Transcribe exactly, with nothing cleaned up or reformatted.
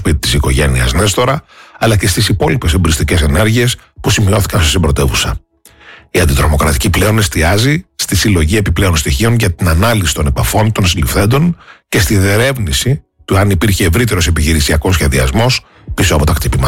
σπίτι της οικογένειας Νέστορα, αλλά και στις υπόλοιπες εμπριστικές ενέργειες που σημειώθηκαν στην πρωτεύουσα. Η αντιτρομοκρατική πλέον εστιάζει στη συλλογή επιπλέον στοιχείων για την ανάλυση των επαφών των συλληφθέντων και στη διερεύνηση του αν υπήρχε ευρύτερος επιχειρησιακός σχεδιασμός πίσω από τα χτυπήματα.